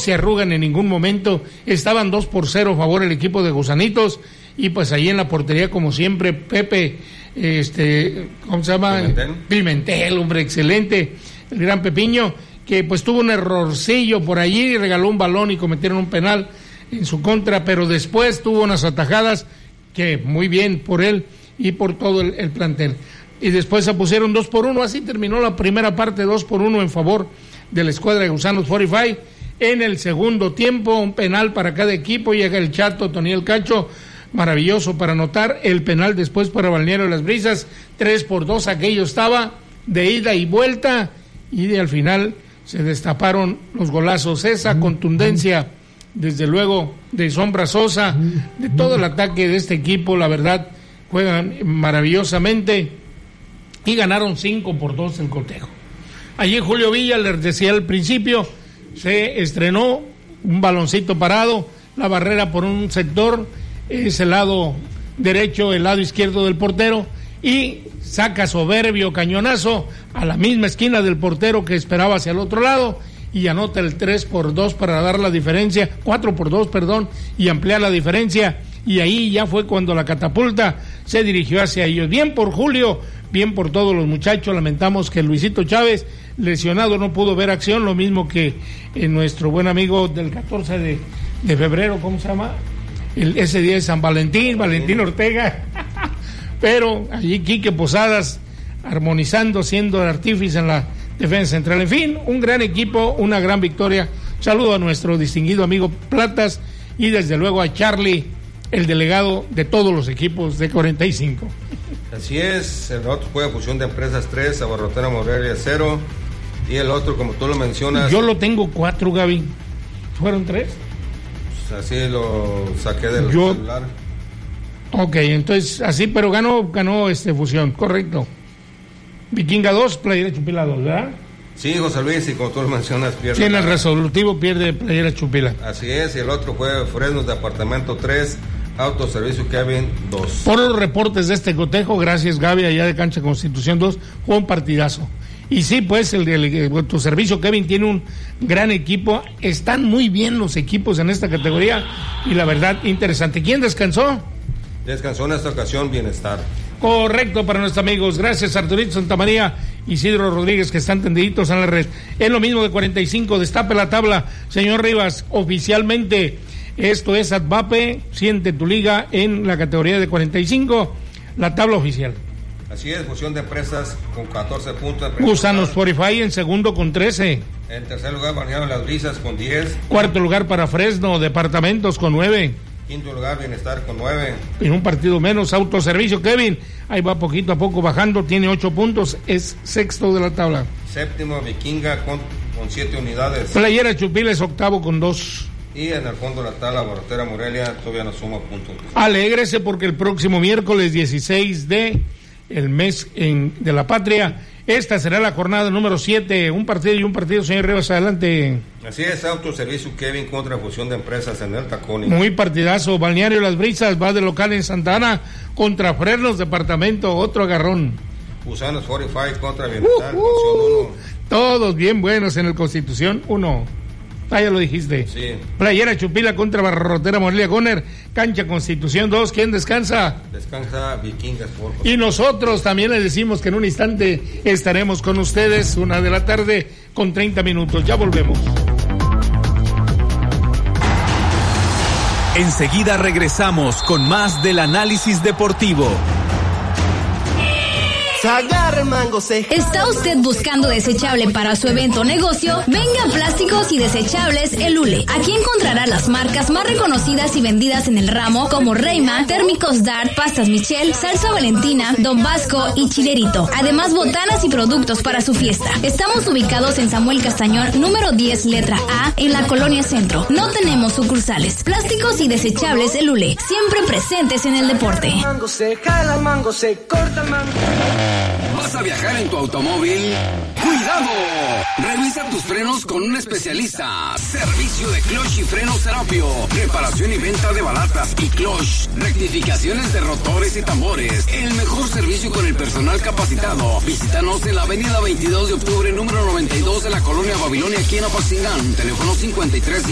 se arrugan en ningún momento. Estaban 2-0 a favor el equipo de Gusanitos, y pues ahí en la portería, como siempre, Pepe, ¿cómo se llama? Pimentel, hombre, excelente, el gran Pepiño, que pues tuvo un errorcillo por allí, regaló un balón y cometieron un penal en su contra, pero después tuvo unas atajadas que muy bien por él y por todo el plantel. Y después se pusieron 2-1, así terminó la primera parte, 2-1 en favor de la escuadra de Gusanos 45. En el segundo tiempo, un penal para cada equipo, llega el Chato, Toniel Cacho, maravilloso para anotar, el penal después para Balneario de las Brisas, 3-2, aquello estaba de ida y vuelta, y al final se destaparon los golazos, esa contundencia, desde luego, de Sombra Sosa, de todo el ataque de este equipo, la verdad, juegan maravillosamente, y ganaron 5-2 el cotejo. Allí Julio Villa, les decía al principio, se estrenó un baloncito parado, la barrera por un sector, es el lado derecho, el lado izquierdo del portero, y saca soberbio cañonazo a la misma esquina del portero que esperaba hacia el otro lado, y anota el 3-2 para dar la diferencia, 4-2, perdón, y ampliar la diferencia, y ahí ya fue cuando la catapulta se dirigió hacia ellos. Bien por Julio, bien por todos los muchachos. Lamentamos que Luisito Chávez, lesionado, no pudo ver acción, lo mismo que nuestro buen amigo del 14 de febrero, ¿cómo se llama? Ese día de San Valentín, Valentín Ortega, pero allí Quique Posadas armonizando, siendo el artífice en la defensa central. En fin, un gran equipo, una gran victoria. Saludo a nuestro distinguido amigo Platas y desde luego a Charlie, el delegado de todos los equipos de 45. Así es, el otro juega Fusión de Empresas 3, Abarrotera Morelia 0, y el otro, como tú lo mencionas... Yo lo tengo 4, Gaby. ¿Fueron 3? Pues así lo saqué del celular. Ok, entonces así, pero ganó Fusión, correcto. Vikinga 2, Playera Chupila 2, ¿verdad? Sí, José Luis, y como tú lo mencionas, pierde... Sí, en el resolutivo pierde Playera Chupila. Así es, y el otro juega Fresnos Departamento 3, Autoservicio Kevin 2. Por los reportes de este cotejo, gracias Gaby, allá de Cancha Constitución 2, fue un partidazo. Y sí, pues, tu servicio Kevin tiene un gran equipo, están muy bien los equipos en esta categoría, y la verdad, interesante. ¿Quién descansó? Descansó en esta ocasión Bienestar. Correcto, para nuestros amigos, gracias Arturito Santamaría, Isidro Rodríguez, que están tendiditos en la red. Es lo mismo de 45, destape la tabla, señor Rivas, oficialmente... Esto es Advape, siente tu liga en la categoría de 45, la tabla oficial. Así es, Fusión de Empresas con 14 puntos. Gusanos 45 en segundo con 13. En tercer lugar, Balneario Las Brisas con 10. Cuarto lugar para Fresno, Departamentos con 9. Quinto lugar, Bienestar con 9. En un partido menos, Autoservicio Kevin, ahí va poquito a poco bajando, tiene 8 puntos, es sexto de la tabla. Séptimo, Vikinga con 7 unidades. Playera Chupila es octavo con 2. Y en el fondo de la tabla, Abarrotera Morelia todavía no suma puntos. Alégrese porque el próximo miércoles 16 de el mes de la patria, esta será la jornada número 7, un partido, señor Rivas, adelante. Así es, Autoservicio Kevin contra Fusión de Empresas en el Taconi. Muy partidazo, Balneario Las Brisas va de local en Santa Ana contra Fresnos Departamento, otro agarrón. Gusanos 45 contra Bienestar, Constitución 1. Todos bien buenos en el Constitución 1. Ah, ya lo dijiste. Sí. Playera Chupila contra Barrotera Morelia Goner, Cancha Constitución 2. ¿Quién descansa? Descansa Vikingas. Y nosotros también les decimos que en un instante estaremos con ustedes, 1:30 p.m. Ya volvemos. Enseguida regresamos con más del análisis deportivo. ¿Está usted buscando desechable para su evento o negocio? Venga a Plásticos y Desechables El Ule. Aquí encontrará las marcas más reconocidas y vendidas en el ramo, como Reima, Térmicos Dart, Pastas Michel, Salsa Valentina, Don Vasco y Chilerito. Además, botanas y productos para su fiesta. Estamos ubicados en Samuel Castañón, número 10, letra A, en la Colonia Centro. No tenemos sucursales. Plásticos y Desechables El Ule, siempre presentes en el deporte. Mango se jala, mango se corta, mango. ¿Vas a viajar en tu automóvil? ¡Cuidado! Revisa tus frenos con un especialista. Servicio de clutch y freno Serapio. Reparación y venta de balatas y clutch. Rectificaciones de rotores y tambores. El mejor servicio con el personal capacitado. Visítanos en la avenida 22 de octubre, número 92 de la Colonia Babilonia, aquí en Apatzingán. Teléfono 53